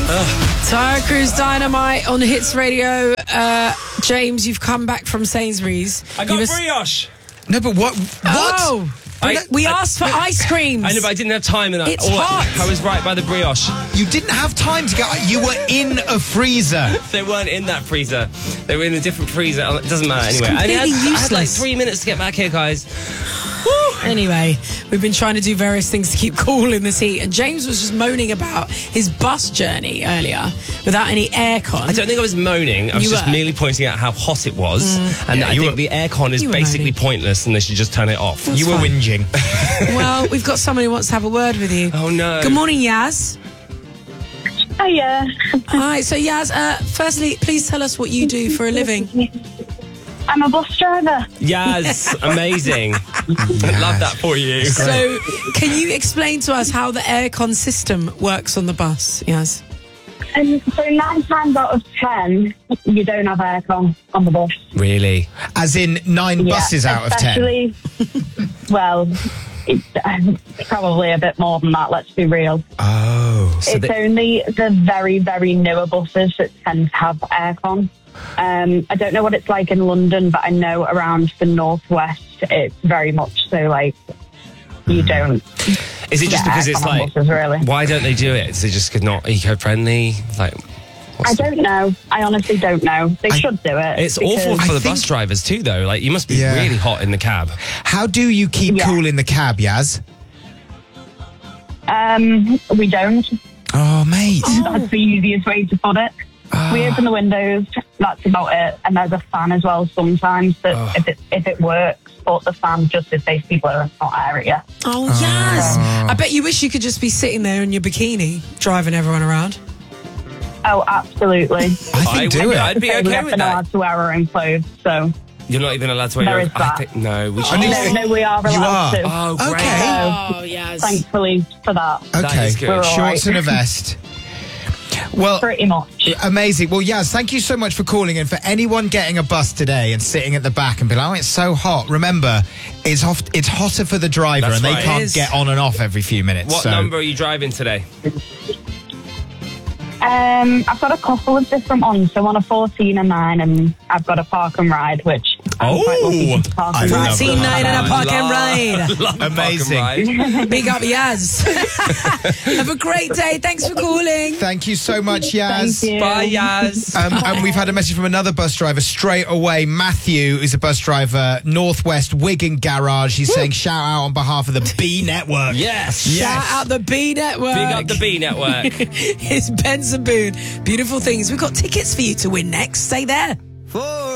Tyre Cruise Dynamite on Hits Radio. James, you've come back from Sainsbury's. I got brioche. No, but what? Oh, we asked for ice creams. I know, but I didn't have time. And It's hot. I was right by the brioche. You didn't have time to get... You were in a freezer. They weren't in that freezer. They were in a different freezer. It doesn't matter anyway. completely I had like useless. 3 minutes to get back here, guys. Anyway, we've been trying to do various things to keep cool in this heat, and James was just moaning about his bus journey earlier without any aircon. I don't think I was moaning. I was just merely pointing out how hot it was, and I think the aircon is basically pointless, and they should just turn it off. You were whinging. Well, we've got someone who wants to have a word with you. Oh no! Good morning, Yaz. Hiya. Hi. So Yaz, firstly, please tell us what you do for a living. I'm a bus driver. Yes, amazing. Love that for you. So, can you explain to us how the aircon system works on the bus? Yes. And so 9 times out of 10, you don't have aircon on the bus. Really? As in 9 buses out of 10. Especially, well, it's probably a bit more than that, let's be real. Oh. It's only the very, very newer buses that tend to have aircon. I don't know what it's like in London, but I know around the northwest, it's very much so like you don't. Is it just because it's like, buses, really. Why don't they do it? Is it just not eco-friendly? Like, I don't know. I honestly don't know. They should do it. It's awful for the bus drivers too, though. Like, you must be really hot in the cab. How do you keep cool in the cab, Yaz? We don't. Oh, mate. That's the easiest way to put it. We open the windows, that's about it. And there's a fan as well sometimes that if it works, but the fan just is basically blowing hot air at you. Oh, yes. I bet you wish you could just be sitting there in your bikini, driving everyone around. Oh, absolutely. I think do it. I'd be okay with We're not allowed to wear our own clothes, so... You're not even allowed to wear There your is that. No, we should. No, we are allowed to. Oh, great. Okay. Oh, yes. Thankfully for that. Okay. is good. We're all Shorts right. and a vest. Well, Pretty much. amazing. Well, Yaz, thank you so much for calling. And for anyone getting a bus today and sitting at the back and being like, oh, it's so hot. Remember, it's hotter for the driver, That's and they right. can't get on and off every few minutes. What number are you driving today? I've got a couple of different ones. So I'm on a 14 and 9, and I've got a park and ride, which I'm quite lucky to park and ride. 14, 9 and a park and ride. Amazing. Big up, Yaz. Have a great day. Thanks for calling. Thank you so much, Yaz. Thank you. Bye, Yaz. And we've had a message from another bus driver straight away. Matthew is a bus driver, Northwest Wigan Garage. He's saying shout out on behalf of the B Network. Yes. Shout out the B Network. Big up the B Network. It's Ben Saboon. Beautiful things. We've got tickets for you to win next. Stay there.